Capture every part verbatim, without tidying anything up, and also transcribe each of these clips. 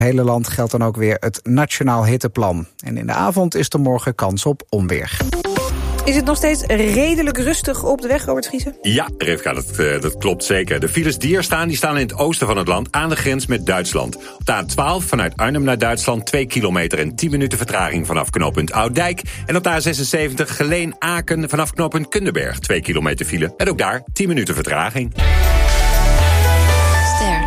hele land geldt dan ook weer het Nationaal Hitteplan. En in de avond is er morgen kans op onweer. Is het nog steeds redelijk rustig op de weg, Robert Vriezen? Ja, Rivka, dat, uh, dat klopt zeker. De files die er staan, die staan in het oosten van het land, aan de grens met Duitsland. Op de A twaalf vanuit Arnhem naar Duitsland, twee kilometer en tien minuten vertraging vanaf knooppunt Ouddijk. En op de A zesenzeventig Geleen-Aken vanaf knooppunt Kunderberg, twee kilometer file. En ook daar tien minuten vertraging. Ster.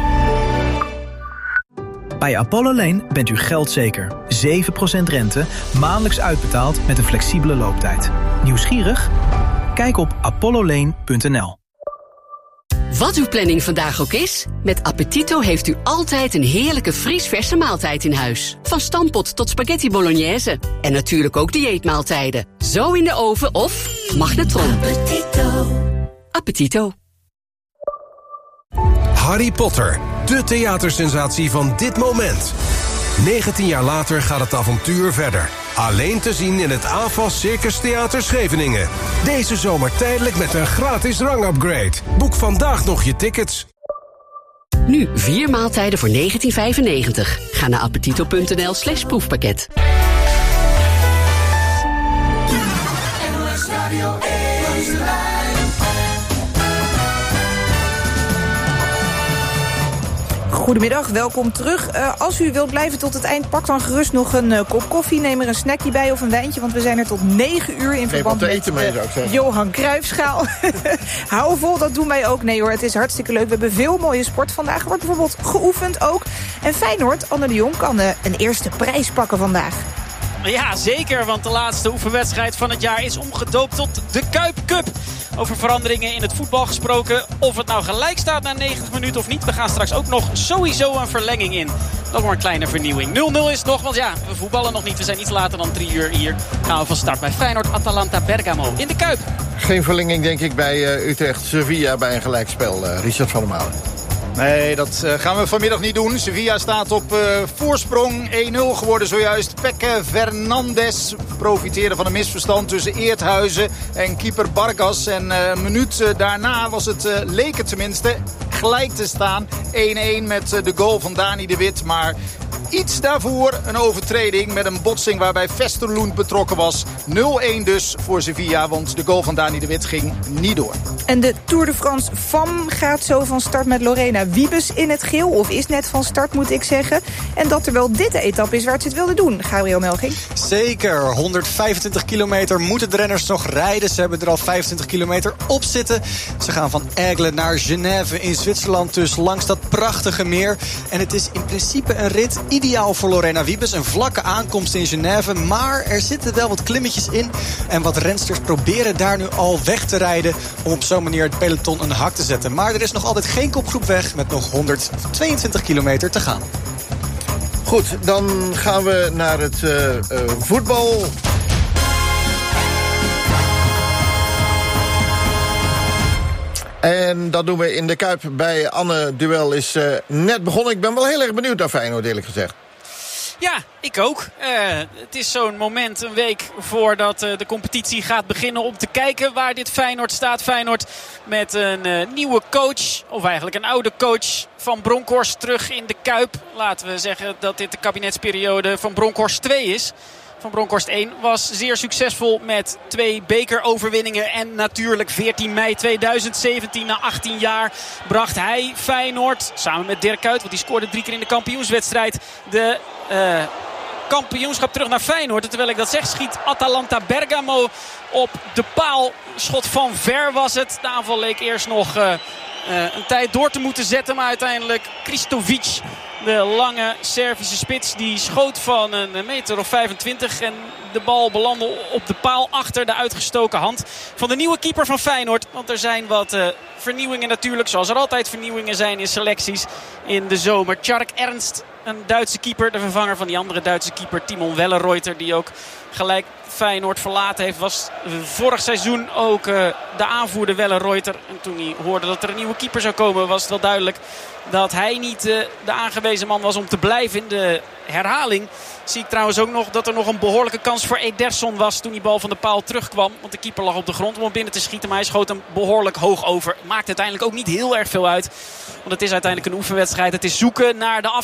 Bij Apollo Lane bent u geldzeker. zeven procent rente, maandelijks uitbetaald met een flexibele looptijd. Nieuwsgierig? Kijk op apollo lane punt n l. Wat uw planning vandaag ook is, met Appetito heeft u altijd een heerlijke vriesverse maaltijd in huis. Van stampot tot spaghetti bolognese. En natuurlijk ook dieetmaaltijden. Zo in de oven of magnetron. Appetito. Appetito. Harry Potter, de theatersensatie van dit moment. negentien jaar later gaat het avontuur verder. Alleen te zien in het A F A S Circus Theater Scheveningen. Deze zomer tijdelijk met een gratis rangupgrade. Boek vandaag nog je tickets. Nu vier maaltijden voor negentien vijfennegentig. Ga naar appetito punt n l slash proefpakket. Goedemiddag, welkom terug. Uh, als u wilt blijven tot het eind, pak dan gerust nog een uh, kop koffie. Neem er een snackje bij of een wijntje, want we zijn er tot negen uur in verband met eten mee, zou ik zeggen. Johan Cruijffschaal. Hou vol, dat doen wij ook. Nee hoor, het is hartstikke leuk. We hebben veel mooie sport vandaag. Er wordt bijvoorbeeld geoefend ook. En Feyenoord, Anne de Jong, kan uh, een eerste prijs pakken vandaag. Ja, zeker, want de laatste oefenwedstrijd van het jaar is omgedoopt tot de Kuip Cup. Over veranderingen in het voetbal gesproken. Of het nou gelijk staat na negentig minuten of niet. We gaan straks ook nog sowieso een verlenging in. Nog maar een kleine vernieuwing. nul nul is het nog, want ja, we voetballen nog niet. We zijn iets later dan drie uur hier. Gaan we van start bij Feyenoord Atalanta Bergamo in de Kuip. Geen verlenging denk ik bij uh, Utrecht Sevilla bij een gelijkspel. Uh, Richard van der Malen. Nee, dat uh, gaan we vanmiddag niet doen. Sevilla staat op uh, voorsprong. één nul geworden zojuist. Peke Fernandes profiteerde van een misverstand tussen Eerthuizen en keeper Bargas. En uh, een minuut uh, daarna was het, uh, leek het tenminste, gelijk te staan. één één met uh, de goal van Dani de Wit. Maar iets daarvoor een overtreding met een botsing waarbij Vesterloend betrokken was. nul één dus voor Sevilla, want de goal van Dani de Wit ging niet door. En de Tour de France F A M gaat zo van start met Lorena Wiebes in het geel. Of is net van start, moet ik zeggen. En dat er wel dit de etappe is waar ze het wilden doen. Gabriel Melching. Zeker. honderdvijfentwintig kilometer moeten de renners nog rijden. Ze hebben er al vijfentwintig kilometer op zitten. Ze gaan van Aigle naar Genève in Zwitserland. Dus langs dat prachtige meer. En het is in principe een rit ideaal voor Lorena Wiebes. Een vlakke aankomst in Genève. Maar er zitten wel wat klimmetjes in. En wat rensters proberen daar nu al weg te rijden. Om op zo'n manier het peloton een hak te zetten. Maar er is nog altijd geen kopgroep weg. Met nog honderdtweeëntwintig kilometer te gaan. Goed, dan gaan we naar het uh, uh, voetbal. En dat doen we in de Kuip bij Anne. Duel is uh, net begonnen. Ik ben wel heel erg benieuwd naar Feyenoord, eerlijk gezegd. Ja, ik ook. Uh, het is zo'n moment, een week voordat uh, de competitie gaat beginnen, om te kijken waar dit Feyenoord staat. Feyenoord met een uh, nieuwe coach, of eigenlijk een oude coach, Van Bronckhorst terug in de Kuip. Laten we zeggen dat dit de kabinetsperiode van Bronckhorst twee is. Van Bronckhorst één was zeer succesvol met twee bekeroverwinningen. En natuurlijk veertien mei tweeduizend zeventien, na achttien jaar, bracht hij Feyenoord samen met Dirk Kuyt, want die scoorde drie keer in de kampioenswedstrijd, de uh, kampioenschap terug naar Feyenoord. En terwijl ik dat zeg, schiet Atalanta Bergamo op de paal. Schot van ver was het. De aanval leek eerst nog uh, uh, een tijd door te moeten zetten, maar uiteindelijk Kristovic, de lange Servische spits, die schoot van een meter of vijfentwintig. En de bal belandde op de paal achter de uitgestoken hand van de nieuwe keeper van Feyenoord. Want er zijn wat uh, vernieuwingen natuurlijk, zoals er altijd vernieuwingen zijn in selecties in de zomer. Tjark Ernst, een Duitse keeper, de vervanger van die andere Duitse keeper Timon Wellenreuter, die ook gelijk Feyenoord verlaten heeft, was vorig seizoen ook uh, de aanvoerder Wellenreuter. En toen hij hoorde dat er een nieuwe keeper zou komen, was het wel duidelijk dat hij niet uh, de aangewezen man was om te blijven. In de herhaling zie ik trouwens ook nog dat er nog een behoorlijke kans voor Ederson was toen die bal van de paal terugkwam. Want de keeper lag op de grond om hem binnen te schieten, maar hij schoot hem behoorlijk hoog over. Maakt uiteindelijk ook niet heel erg veel uit, want het is uiteindelijk een oefenwedstrijd. Het is zoeken naar de afstelling. Het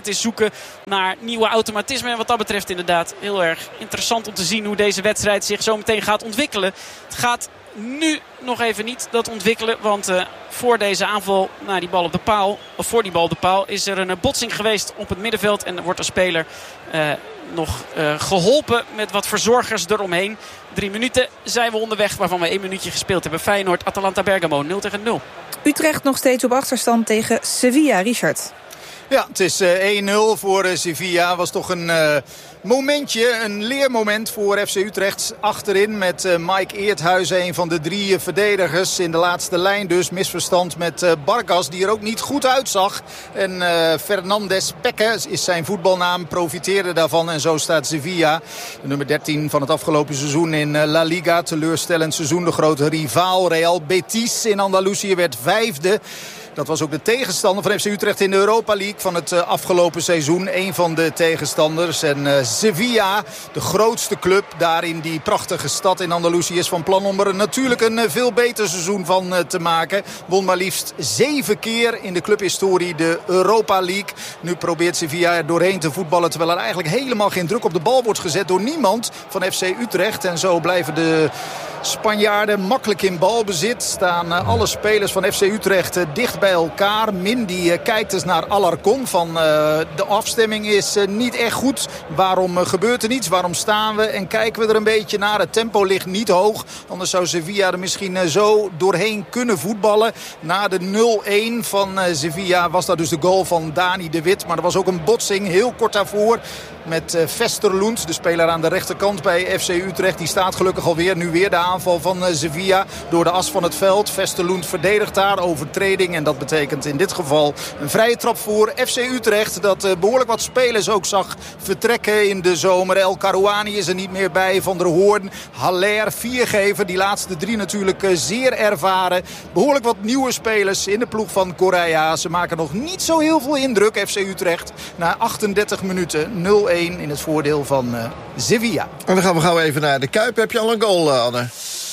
het is zoeken naar nieuwe automatismen. En wat dat betreft inderdaad heel erg interessant om te zien hoe deze wedstrijd zich zo meteen gaat ontwikkelen. Het gaat nu nog even niet dat ontwikkelen. Want uh, voor deze aanval naar die bal op de paal, of voor die bal op de paal, is er een uh, botsing geweest op het middenveld. En er wordt een speler uh, nog uh, geholpen met wat verzorgers eromheen. Drie minuten zijn we onderweg, waarvan we één minuutje gespeeld hebben. Feyenoord, Atalanta Bergamo, nul tegen nul. Utrecht nog steeds op achterstand tegen Sevilla, Richard. Ja, het is uh, één nul voor uh, Sevilla. Was toch een uh, momentje, een leermoment voor F C Utrecht. Achterin met uh, Mike Eerthuizen, een van de drie uh, verdedigers. In de laatste lijn dus misverstand met uh, Bargas, die er ook niet goed uitzag. En uh, Fernandes Peque is zijn voetbalnaam, profiteerde daarvan. En zo staat Sevilla, de nummer dertien van het afgelopen seizoen in uh, La Liga. Teleurstellend seizoen, de grote rivaal Real Betis in Andalusië werd vijfde. Dat was ook de tegenstander van F C Utrecht in de Europa League van het uh, afgelopen seizoen. Een van de tegenstanders. En uh, Sevilla, de grootste club daar in die prachtige stad in Andalusië, is van plan om er natuurlijk een uh, veel beter seizoen van uh, te maken. Won maar liefst zeven keer in de clubhistorie de Europa League. Nu probeert Sevilla er doorheen te voetballen, terwijl er eigenlijk helemaal geen druk op de bal wordt gezet door niemand van F C Utrecht. En zo blijven de Spanjaarden makkelijk in balbezit. Staan uh, alle spelers van F C Utrecht uh, dicht bij elkaar. Min die uh, kijkt eens naar Alarcon van uh, de afstemming is uh, niet echt goed. Waarom uh, gebeurt er niets? Waarom staan we en kijken we er een beetje naar? Het tempo ligt niet hoog. Anders zou Sevilla er misschien uh, zo doorheen kunnen voetballen. Na de nul één van uh, Sevilla was dat dus de goal van Dani de Wit. Maar er was ook een botsing heel kort daarvoor met uh, Vesterlund, de speler aan de rechterkant bij F C Utrecht. Die staat gelukkig alweer. Nu weer de aanval van uh, Sevilla door de as van het veld. Vesterlund verdedigt daar, overtreding. En dat betekent in dit geval een vrije trap voor F C Utrecht. Dat uh, behoorlijk wat spelers ook zag vertrekken in de zomer. El Karouani is er niet meer bij. Van der Hoorn, Haller, Viergever. Die laatste drie natuurlijk uh, zeer ervaren. Behoorlijk wat nieuwe spelers in de ploeg van Correa. Ze maken nog niet zo heel veel indruk, F C Utrecht. Na achtendertig minuten nul één in het voordeel van uh, Sevilla. En dan gaan we gauw even naar de Kuip. Heb je al een goal, uh, Anne?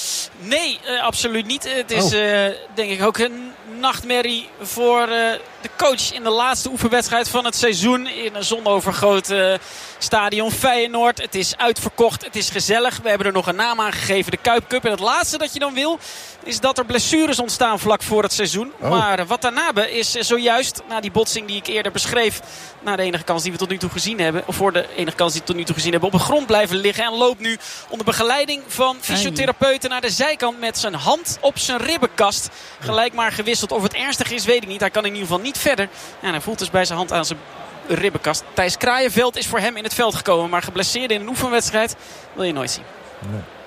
Nee, uh, absoluut niet. Het is oh. uh, denk ik ook een nachtmerrie voor uh, de coach in de laatste oefenwedstrijd van het seizoen. In een zonovergoten uh, stadion Feyenoord. Het is uitverkocht, het is gezellig. We hebben er nog een naam aan gegeven, de Kuip Cup. En het laatste dat je dan wil, is dat er blessures ontstaan vlak voor het seizoen. Oh. Maar uh, wat daarna is zojuist, na die botsing die ik eerder beschreef, na de enige kans die we tot nu toe gezien hebben, of voor de enige kans die we tot nu toe gezien hebben, op de grond blijven liggen. En loopt nu onder begeleiding van fysiotherapeuten naar de zijkant met zijn hand op zijn ribbenkast. Gelijk maar gewisseld. Of het ernstig is, weet ik niet. Hij kan in ieder geval niet verder. En hij voelt dus bij zijn hand aan zijn ribbenkast. Thijs Kraaienveld is voor hem in het veld gekomen. Maar geblesseerd in een oefenwedstrijd wil je nooit zien. Nee.